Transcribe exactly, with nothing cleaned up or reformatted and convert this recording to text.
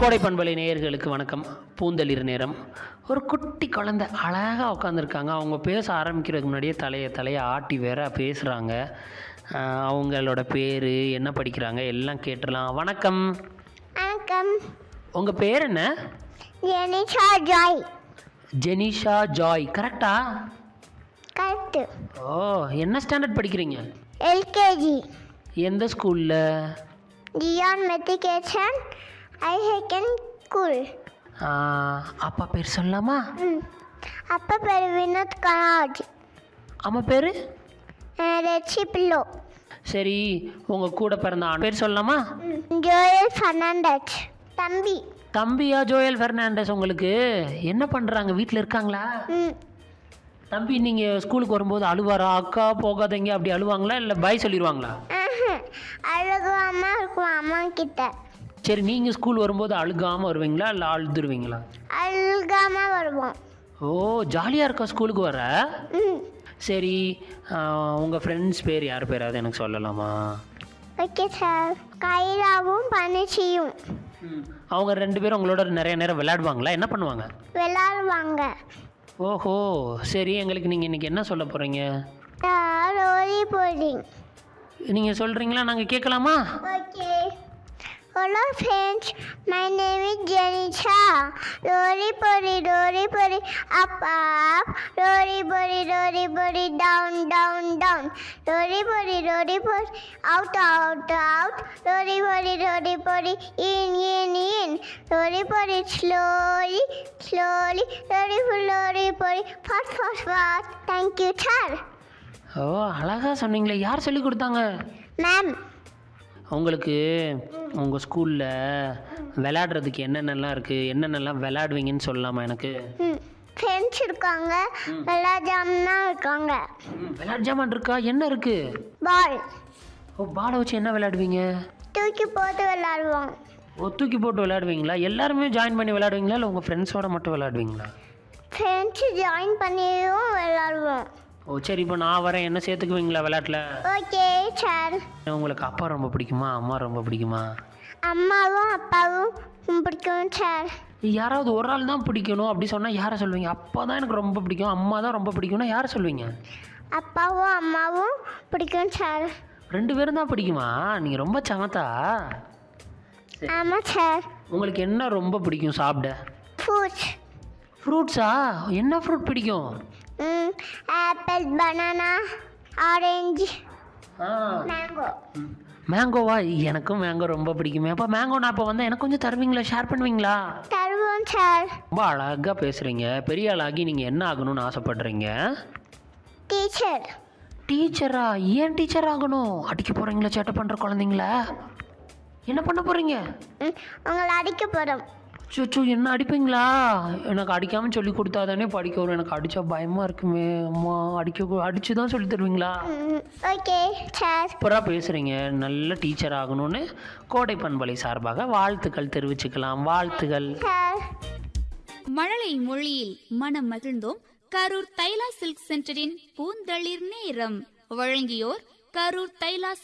கோடை பண்பலை நேயர்களுக்கு வணக்கம். பூந்தளிர் நேரம். ஒரு குட்டி குழந்தை அழகாக உட்காந்துருக்காங்க. அவங்க பேச ஆரம்பிக்கிறதுக்கு முன்னாடியே தலையை தலையை ஆட்டி வேற பேசுகிறாங்க. அவங்களோட பேர், என்ன படிக்கிறாங்க எல்லாம் கேட்டுடலாம். வணக்கம். வணக்கம். உங்கள் பேர் என்ன? ஜெனிஷா ஜாய். ஜெனிஷா ஜாய், கரெக்டா? கரெக்டு. ஓ, என்ன ஸ்டாண்டர்ட் படிக்கிறீங்க? எல்கேஜி. எந்த ஸ்கூலில்? ஜியான் மெட்ரிகுலேஷன் ஐ செகண்ட் ஸ்கூல். அப்பா பேர் சொல்லலாமா? ம் அப்பா பேர் வினோத் கனாஜ். அம்மா பேர்? ரெச்சி பில்லோ. சரி, உங்கள் கூட பிறந்த ஆண் பேர் சொல்லலாமா? Joel Fernandez. தம்பி. தம்பியா ஜோயல் ஃபெர்னாண்டஸ். உங்களுக்கு என்ன பண்ணுறாங்க? வீட்டில் இருக்காங்களா? ம் தம்பி நீங்கள் ஸ்கூலுக்கு வரும்போது அழுவாரா? அக்கா போகாதீங்க அப்படி அழுவாங்களா, இல்லை பாய் சொல்லிடுவாங்களா? அழுகாமல் இருக்கும் அம்மா கிட்ட. சரி, நீங்கள் ஸ்கூல் வரும்போது அழுகாமல் வருவீங்களா, இல்லை அழுதுருவீங்களா? அழுகாமல் வருவோம். ஓ, ஜாலியாக இருக்கா ஸ்கூலுக்கு வர? ம் சரி, உங்கள் ஃப்ரெண்ட்ஸ் பேர் யார் பேராவது எனக்கு சொல்லலாமா? Okay sir. கைலாவும் பனிச்சியும். ம் அவங்க ரெண்டு பேரும் உங்களோட நிறைய நேரம் விளையாடுவாங்களா? என்ன பண்ணுவாங்க? விளையாடுவாங்க. ஓஹோ, சரி. எங்களுக்கு நீங்கள் இன்றைக்கி என்ன சொல்ல போகிறீங்க? ரோலி போலிங். நீங்கள் சொல்கிறீங்களா? நாங்கள் கேட்கலாமா? Okay. Hello friends, my name is Janisha. Roly poly, roly poly, up up, roly poly, roly poly, down down down, roly poly, roly poly, out out out, roly poly, roly poly, in in in, roly poly, slowly slowly, roly poly, roly poly, fast fast fast. Thank you sir. ஓ, அழகாக சொன்னீங்களே. யார் சொல்லி கொடுத்தாங்க? Ma'am. உங்களுக்கு உங்கள் ஸ்கூலில் விளையாடுறதுக்கு என்னென்னலாம் இருக்குது, என்னென்னலாம் விளையாடுவீங்கன்னு சொல்லலாமா எனக்கு? ம் ஃப்ரெண்ட்ஸ் இருக்காங்க, விளையாட் ஜாமான் இருக்காங்க. ம் விளையாட்டு ஜாமான் இருக்கா? என்ன இருக்குது? பால். ஓ, பாலை வச்சு என்ன விளையாடுவீங்க? தூக்கி போட்டு விளையாடுவோம். ஓ, தூக்கி போட்டு விளையாடுவீங்களா? எல்லாருமே ஜாயின் பண்ணி விளையாடுவீங்களா, இல்லை உங்கள் ஃப்ரெண்ட்ஸோட மட்டும் விளையாடுவீங்களா? ஃப்ரெண்ட்ஸு ஜாயின் பண்ணியும் விளையாடுவோம். ஓ சரி, இப்போ நான் வரேன், என்ன சேர்த்துக்குவீங்களா விளையாட்டில்? Okay sir. உங்களுக்கு அப்பா ரொம்ப பிடிக்குமா, அம்மா ரொம்ப பிடிக்குமா? அம்மாவும் அப்பாவும் பிடிக்கும் சார். யாராவது ஒரு ஆள் தான் பிடிக்கணும் அப்படி சொன்னால் யாரை சொல்லுவீங்க? அப்பா தான் எனக்கு ரொம்ப பிடிக்கும், அம்மா தான் ரொம்ப பிடிக்கும்னா யாரை சொல்லுவீங்க? அப்பாவும் அம்மாவும் பிடிக்கும் சார். ரெண்டு பேரும் தான் பிடிக்குமா? நீங்கள் ரொம்ப சமத்தா. ஆமாம் சார். உங்களுக்கு என்ன ரொம்ப பிடிக்கும் சாப்பிட? ஃப்ரூட்ஸ். ஃப்ரூட்ஸா? என்ன ஃப்ரூட் பிடிக்கும்? ம் ஆப்பிள், பனானா, ஆரஞ்சு, ஆ மேங்கோ. மேங்கோவா? எனக்கும் மேங்கோ ரொம்ப பிடிக்குமே. அப்போ மேங்கோ நான் இப்போ வந்தால் எனக்கு கொஞ்சம் தருவீங்களா, ஷேர் பண்ணுவீங்களா? தருவோம் சார். ரொம்ப அழகாக பேசுகிறீங்க. பெரிய ஆளாகி நீங்கள் என்ன ஆகணும்னு ஆசைப்படுறீங்க? டீச்சர். டீச்சரா? ஏன் டீச்சர் ஆகணும்? அடிக்க போகிறீங்களா சேட்டை பண்ணுற குழந்தைங்கள? என்ன பண்ண போகிறீங்க? ம் உங்களை அடிக்க போகிறோம். சோ என்ன அடிப்பீங்களா? எனக்கு அடிக்காமல் சொல்லி கொடுத்தா தானே படிக்க வரும். எனக்கு அடித்தா பயமாக இருக்குமே. அம்மா அடிக்க அடித்து தான் சொல்லி தருவீங்களா? ம் ஓகே சார். சூப்பராக பேசுகிறீங்க. நல்ல டீச்சர் ஆகணும்னு கோடை பண்பலை சார்பாக வாழ்த்துக்கள் தெரிவிச்சுக்கலாம். வாழ்த்துக்கள் சார். மழலை மொழியில் மனம் மகிழ்ந்தோம். கரூர் தைலா சில்க் சென்டரின் பூந்தளிர் நேரம் வழங்கியோர் கரூர் தைலா